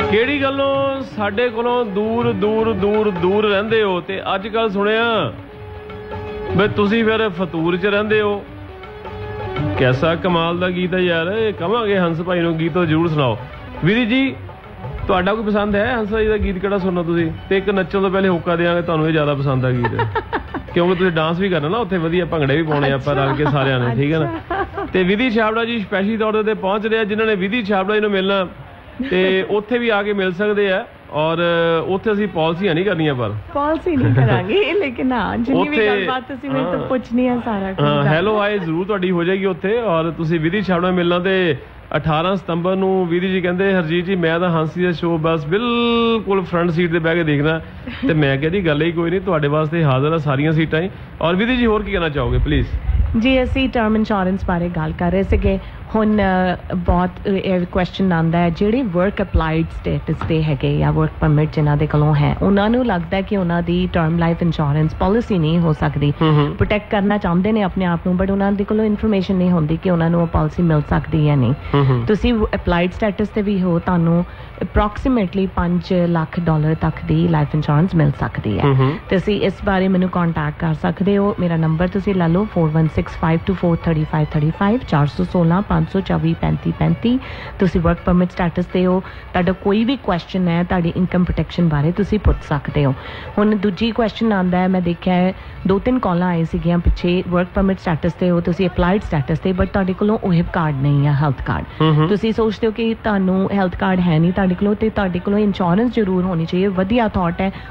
ਕਿਹੜੀ ਗੱਲੋਂ ਸਾਡੇ ਕੋਲੋਂ ਦੂਰ ਦੂਰ ਦੂਰ ਦੂਰ ਰਹਿੰਦੇ ਹੋ ਤੇ ਅੱਜ ਕੱਲ੍ਹ ਸੁਣਿਆ ਵੀ ਤੁਸੀਂ ਫਿਰ ਫਤੂਰ 'ਚ ਰਹਿੰਦੇ ਹੋ। ਕੈਸਾ ਕਮਾਲ ਦਾ ਗੀਤ ਹੈ ਯਾਰ, ਇਹ ਕਵਾਂਗੇ ਹੰਸ ਭਾਈ ਨੂੰ ਗੀਤ ਜ਼ਰੂਰ ਸੁਣਾਓ। ਵੀਰ ਜੀ ਤੁਹਾਡਾ ਕੋਈ ਪਸੰਦ ਹੈ ਹੰਸ ਭਾਈ ਦਾ ਗੀਤ ਕਿਹੜਾ ਸੁਣਨਾ ਤੁਸੀਂ? ਤੇ ਇੱਕ ਨੱਚਣ ਤੋਂ ਪਹਿਲੇ ਹੋਕਾ ਦਿਆਂਗੇ ਤੁਹਾਨੂੰ ਇਹ ਜ਼ਿਆਦਾ ਪਸੰਦ ਆ ਗੀਤ ਕਿਉਂਕਿ ਤੁਸੀਂ ਡਾਂਸ ਵੀ ਕਰਨਾ ਨਾ ਉੱਥੇ, ਵਧੀਆ ਭੰਗੜੇ ਵੀ ਪਾਉਣੇ ਆਪਾਂ ਰਲ ਕੇ ਸਾਰਿਆਂ ਨੇ, ਠੀਕ ਹੈ ਨਾ। ਤੇ ਵਿਧੀ ਛਾਬੜਾ ਜੀ ਸਪੈਸ਼ਲੀ ਤੌਰ ਤੇ ਪਹੁੰਚ ਰਹੇ ਆ, ਜਿਨ੍ਹਾਂ ਨੇ ਵਿਧੀ ਛਾਬੜਾ ਜੀ ਨੂੰ ਮਿਲਣਾ ਤੇ ਉੱਥੇ ਵੀ ਆ ਕੇ ਮਿਲ ਸਕਦੇ ਆ। ਔਰ ਉੱਥੇ ਅਸੀਂ ਪਾਲਿਸੀਆਂ ਨਹੀਂ ਕਰਨੀਆਂ, ਪਰ ਪਾਲਿਸੀ ਨਹੀਂ ਕਰਾਂਗੇ, ਲੇਕਿਨ ਹਾਂ ਜਿੰਨੀ ਵੀ ਗੱਲਬਾਤ ਤੁਸੀਂ ਮੇਰੇ ਤੋਂ ਪੁੱਛਣੀ ਹੈ ਸਾਰਾ ਕੁਝ। ਹਾਂ ਹੈਲੋ ਹਾਏ ਜ਼ਰੂਰ ਤੁਹਾਡੀ ਹੋ ਜਾਏਗੀ ਉੱਥੇ। ਔਰ ਤੁਸੀਂ ਵਿਧੀ ਛਾਬੜਾ ਮਿਲਣਾ ਤੇ 18 ਸਤੰਬਰ ਨੂੰ ਵਿਧੀ ਜੀ ਕਹਿੰਦੇ ਹਰਜੀਤ ਜੀ ਮੈਂ ਤਾਂ ਹੰਸੀ ਦਾ ਸ਼ੋਅ ਬਸ ਬਿਲਕੁਲ ਫਰੰਟ ਸੀਟ ਤੇ ਬਹਿ ਕੇ ਦੇਖਣਾ। ਤੇ ਮੈਂ ਕਿਹਾ ਜੀ ਗੱਲ ਹੀ ਕੋਈ ਨਹੀਂ, ਤੁਹਾਡੇ ਵਾਸਤੇ ਹਾਜ਼ਰ ਆ ਸਾਰੀਆਂ ਸੀਟਾਂ ਹੀ। ਔਰ ਵਿਧੀ ਜੀ ਹੋਰ ਕੀ ਕਹਿਣਾ ਚਾਹੋਗੇ ਪਲੀਜ਼? ਜੀ ਅਸੀਂ ਟਰਮ ਇੰਸ਼ੋਰੈਂਸ ਬਾਰੇ ਗੱਲ ਕਰ ਰਹੇ ਸੀਗੇ। ਹੁਣ ਬਹੁਤ ਕੁਐਸਚਨ ਆਉਂਦਾ ਹੈ ਜਿਹੜੇ ਵਰਕ ਅਪਲਾਈਡ ਸਟੇਟਸ ਤੇ ਹੈਗੇ ਜਾਂ ਵਰਕ ਪਰਮਿਟ ਜਿਨ੍ਹਾਂ ਦੇ ਕੋਲੋਂ ਹੈ, ਉਹਨਾਂ ਨੂੰ ਲੱਗਦਾ ਕਿ ਉਹਨਾਂ ਦੀ ਟਰਮ ਲਾਈਫ ਇੰਸ਼ੋਰੈਂਸ ਪਾਲਿਸੀ ਨਹੀਂ ਹੋ ਸਕਦੀ। ਪ੍ਰੋਟੈਕਟ ਕਰਨਾ ਚਾਹੁੰਦੇ ਨੇ ਆਪਣੇ ਆਪ ਨੂੰ, ਬਟ ਉਹਨਾਂ ਦੇ ਕੋਲੋਂ ਇਨਫੋਰਮੇਸ਼ਨ ਨਹੀਂ ਹੁੰਦੀ ਕਿ ਉਹਨਾਂ ਨੂੰ ਉਹ ਪਾਲਿਸੀ ਮਿਲ ਸਕਦੀ ਹੈ ਨਹੀਂ। ਤੁਸੀਂ ਅਪਲਾਈਡ ਸਟੇਟਸ ਤੇ ਵੀ ਹੋ, ਤੁਹਾਨੂੰ ਅਪਰੋਕਸੀਮੇਟਲੀ $5 ਲੱਖ ਤੱਕ ਦੀ ਲਾਈਫ ਇੰਸ਼ੋਰੈਂਸ ਮਿਲ ਸਕਦੀ ਹੈ। ਤੁਸੀਂ ਇਸ ਬਾਰੇ ਮੈਨੂੰ ਕੰਟੈਕਟ ਕਰ ਸਕਦੇ ਹੋ। ਮੇਰਾ ਨੰਬਰ ਤੁਸੀਂ ਲੈ ਲਓ 4165243535 416 524 3535। ਤੁਸੀਂ ਵਰਕ ਪਰਮਿਟ ਸਟੇਟਸ ਤੇ ਹੋ, ਤੁਹਾਡਾ ਕੋਈ ਵੀ ਕੁਐਸਚਨ ਹੈ ਤੁਹਾਡੀ ਇਨਕਮ ਪ੍ਰੋਟੈਕਸ਼ਨ ਬਾਰੇ ਤੁਸੀਂ ਪੁੱਛ ਸਕਦੇ ਹੋ। ਹੁਣ ਦੂਜੀ ਕੁਐਸਚਨ ਆਉਂਦਾ ਹੈ, ਮੈਂ ਦੇਖਿਆ ਹੈ 2-3 ਕਾਲਾਂ ਆਈ ਸੀਗੀਆਂ ਪਿੱਛੇ, ਵਰਕ ਪਰਮਿਟ ਸਟੇਟਸ ਤੇ ਹੋ ਤੁਸੀਂ, ਅਪਲਾਈਡ ਸਟੇਟਸ ਤੇ, ਬਟ ਤੁਹਾਡੇ ਕੋਲੋਂ OHIP ਕਾਰਡ ਨਹੀਂ ਹੈ, ਹੈਲਥ ਕਾਰਡ। ਤੁਸੀਂ ਸੋਚਦੇ ਹੋ ਕਿ ਤੁਹਾਨੂੰ ਹੈਲਥ ਕਾਰਡ ਹੈ ਨਹੀਂ ਤੁਹਾਡੇ ਕੋਲੋਂ, ਤੇ ਤੁਹਾਡੇ ਕੋਲੋਂ ਇੰਸ਼ੋਰੈਂਸ ਜ਼ਰੂਰ ਹੋਣੀ ਚਾਹੀਏ। ਵਧੀਆ ਥਾਟ ਹੈ,